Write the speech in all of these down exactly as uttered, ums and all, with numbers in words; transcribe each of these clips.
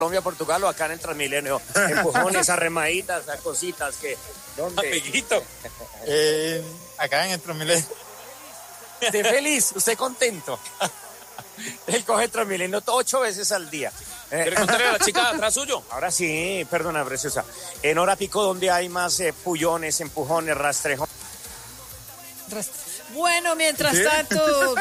Colombia-Portugal o acá en el Transmilenio. Empujones, arremaditas, cositas que... ¿Dónde? Amiguito. Eh, acá en el Transmilenio. ¿Usted feliz? ¿Usted contento? Él coge el Transmilenio ocho veces al día. ¿Quiere contarle a la chica atrás suyo? Ahora sí, perdona, preciosa. En hora pico, donde hay más eh, pullones, empujones, rastrejones. Bueno, mientras ¿Sí? tanto...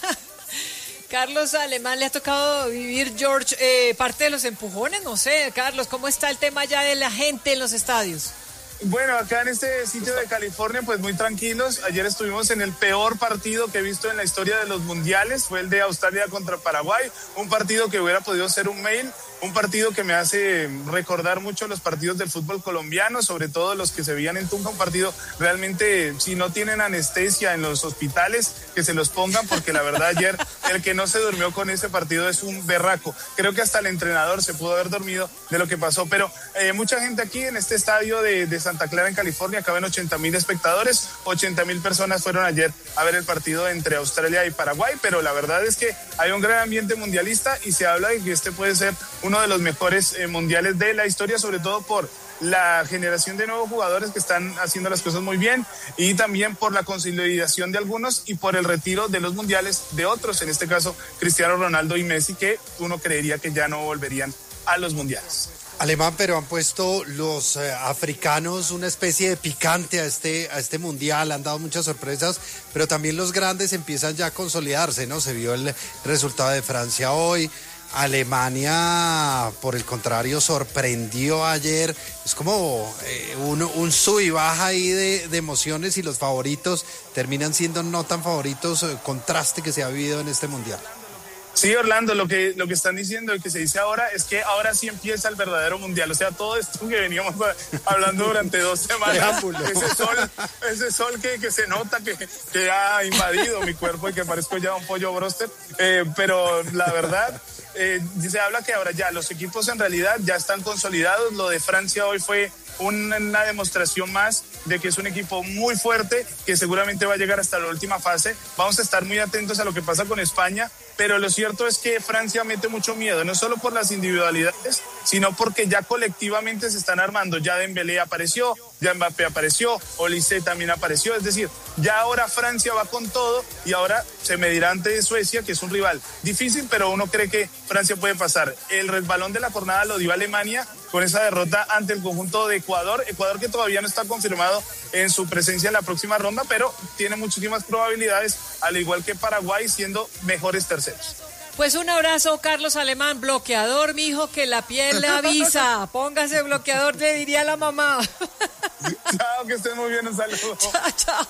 Carlos Alemán, le ha tocado vivir, George, eh, parte de los empujones, no sé, Carlos, ¿cómo está el tema ya de la gente en los estadios? Bueno, acá en este sitio de California, pues muy tranquilos. Ayer estuvimos en el peor partido que he visto en la historia de los mundiales, fue el de Australia contra Paraguay, un partido que hubiera podido ser un mail, un partido que me hace recordar mucho los partidos del fútbol colombiano, sobre todo los que se veían en Tunja, un partido realmente, si no tienen anestesia en los hospitales, que se los pongan, porque la verdad ayer el que no se durmió con ese partido es un berraco. Creo que hasta el entrenador se pudo haber dormido de lo que pasó, pero eh, mucha gente aquí en este estadio de, de Santa Clara en California, caben ochenta mil espectadores, ochenta mil personas fueron ayer a ver el partido entre Australia y Paraguay, pero la verdad es que hay un gran ambiente mundialista y se habla de que este puede ser uno de los mejores eh, mundiales de la historia, sobre todo por la generación de nuevos jugadores que están haciendo las cosas muy bien y también por la consolidación de algunos y por el retiro de los mundiales de otros, en este caso Cristiano Ronaldo y Messi, que uno creería que ya no volverían a los mundiales. Alemán, pero han puesto los eh, africanos una especie de picante a este, a este mundial, han dado muchas sorpresas, pero también los grandes empiezan ya a consolidarse, ¿no? Se vio el resultado de Francia hoy. Alemania, por el contrario, sorprendió ayer. Es como eh, un, un sub y baja ahí de, de emociones y los favoritos terminan siendo no tan favoritos, el contraste que se ha vivido en este mundial. Sí, Orlando, lo que, lo que están diciendo y que se dice ahora es que ahora sí empieza el verdadero mundial. O sea, todo esto que veníamos hablando durante dos semanas, ese sol, ese sol que, que se nota que, que ha invadido mi cuerpo y que parezco ya un pollo broster. Eh, pero la verdad, eh, se habla que ahora ya los equipos en realidad ya están consolidados. Lo de Francia hoy fue una, una demostración más de que es un equipo muy fuerte, que seguramente va a llegar hasta la última fase. Vamos a estar muy atentos a lo que pasa con España, pero lo cierto es que Francia mete mucho miedo, no solo por las individualidades, sino porque ya colectivamente se están armando. Ya Dembélé apareció, ya Mbappé apareció, Olise también apareció, es decir, ya ahora Francia va con todo y ahora se medirá ante Suecia, que es un rival difícil, pero uno cree que Francia puede pasar. El resbalón de la jornada lo dio Alemania con esa derrota ante el conjunto de Ecuador, Ecuador que todavía no está confirmado en su presencia en la próxima ronda, pero tiene muchísimas probabilidades, al igual que Paraguay, siendo mejores terceros. Pues un abrazo, Carlos Alemán, bloqueador, mijo, que la piel le avisa. Póngase bloqueador, le diría a la mamá. Chao, que estén muy bien, un saludo. Chao, chao.